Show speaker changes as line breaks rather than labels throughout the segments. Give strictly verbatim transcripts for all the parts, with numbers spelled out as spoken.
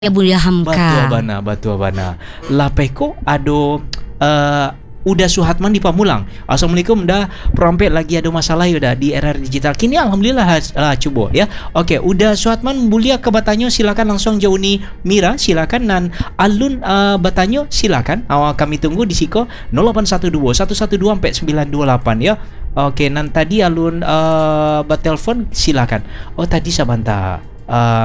Ya Bunda Hamka.
Batu abana, batu abana. Lapeko ado uh, udah Suhatman di Pamulang. Assalamualaikum, dah perompet lagi ada masalah ya dah di era digital. Kini alhamdulillah lah cuba ya. Okey, udah Suhatman bulia ke Batanyo, silakan langsung jauh ni Mira, silakan, dan alun uh, Batanyo silakan. Awak kami tunggu di siko nol lapan satu dua satu satu dua empat sembilan dua lapan ya. Okey, nan tadi alun uh, batelefon silakan. Oh tadi sabanta uh,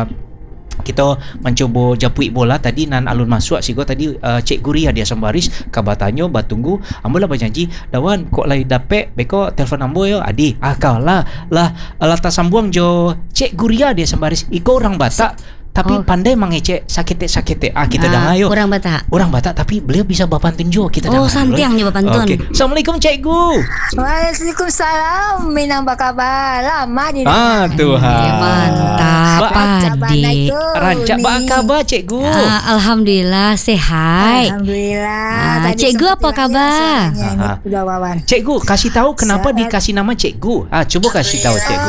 kita mencoba japui bola tadi nan alun masuk siko tadi uh, Cik Guria dia sembaris kabatanyo batunggu ambo lah berjanji dawan kok lai dapat beko telefon ambo yo adi akal lah lah lah tak sambung jo Cik Guria dia sembaris iko orang Batak tapi oh. pandai mengecek sakit-sakit ah kita ah, dah ayo
orang Batak
orang Batak tapi beliau bisa bapantun jo kita
oh santiang je bapantun.
Okay. Assalamualaikum Cikgu.
Waalaikumsalam. Minang bakabar lama di
ah Tuhan
eh, mantap Padi
rancak ba kabar Cikgu.
ah, Alhamdulillah sehat.
Alhamdulillah.
ah, Cikgu apa kabar?
Wawan.
Cikgu kasih tahu kenapa sehat. Dikasih nama Cikgu. Ah coba kasih tahu Cikgu.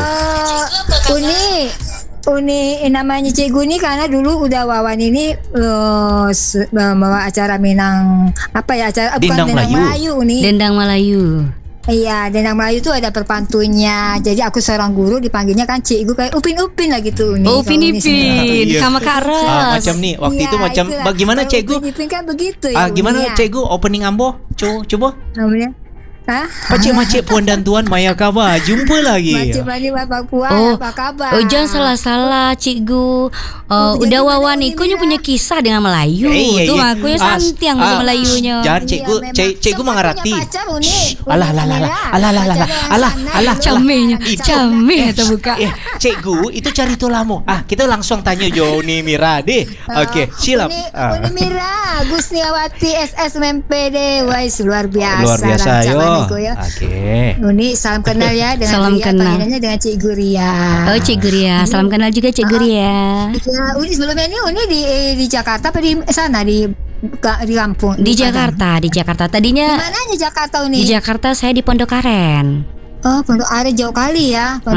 Uh, Uni Uni namanya Cikgu ni karena dulu udah Wawan ini uh, membawa acara Minang apa ya acara
Dendang
bukan Dendang
Melayu.
Melayu nih.
Dendang Melayu.
Iya, Dendang Melayu itu ada perpantunnya. Jadi aku seorang guru dipanggilnya kan Cikgu kayak Upin-Upin lah gitu nih.
Oh, Upin-Ipin sama Kak Ros.
Ah, macam ni waktu ya, itu macam itulah. Bagaimana Cikgu?
Upin-Ipin kan begitu
Ah
ya.
gimana
ya.
Cikgu opening ambo? Coba coba.
Namanya Hah?
Pakcik-makcik puan dan tuan Maya kabar. Jumpa lagi.
Macam mana Bapak Puan,
oh,
apa kabar?
Oh, jangan salah-salah Cikgu. Uh,
oh,
udah Wawan ni kunya punya kisah dengan Melayu.
Eh,
tu
eh,
aku yang
ah,
santiang bahasa
ah,
Melayunya.
Jangan Cikgu,
iya,
cik, Cikgu mengerti. Alah alah alah alah alah alah alah alah
camenya, cameh atau buka.
Eh, Cikgu itu cari tu lamo. Ah, kita langsung tanya Jo ni Mira deh. Okey, silap.
Uni, ah. Uni Mira, Gusniawati S S M P D, wais luar biasa.
Luar biasa yo.
Ya.
Okey.
Uni salam kenal ya dengan
salam
Ria,
kenal.
panggilannya dengan Cik Guria.
Oh Cik Guria, salam kenal juga Cik Guria.
Ya, Uni sebelumnya ini Uni di di Jakarta apa di sana di di kampung?
Di Jakarta, di Jakarta. Tadinya
di mana di Jakarta Uni?
Di Jakarta saya di Pondok Aren.
Oh, Pondok Aren jauh kali ya.